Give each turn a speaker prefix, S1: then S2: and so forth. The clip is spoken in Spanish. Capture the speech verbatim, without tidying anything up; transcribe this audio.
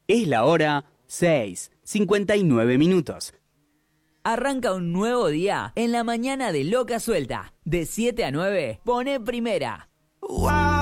S1: Es la hora seis, cincuenta y nueve minutos.
S2: Arranca un nuevo día en la mañana de Loca Suelta. De siete a nueve, pone primera. Wow.